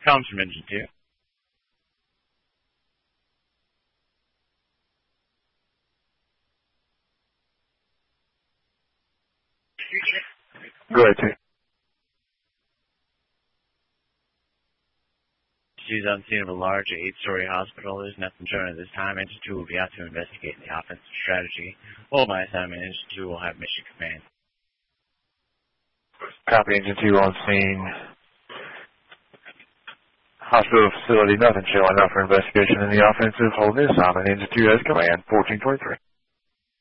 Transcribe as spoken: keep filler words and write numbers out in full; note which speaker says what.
Speaker 1: Comms from Engine two.
Speaker 2: Go ahead, T.
Speaker 1: She's on scene of a large eight-story hospital. There's nothing shown at this time. Engine two will be out to investigate the offensive strategy. While my assignment, Engine two will have mission command.
Speaker 2: Copy, Engine two on scene. Hospital facility, nothing showing up for investigation in the offensive. Hold this assignment, Engine two has command, fourteen twenty-three.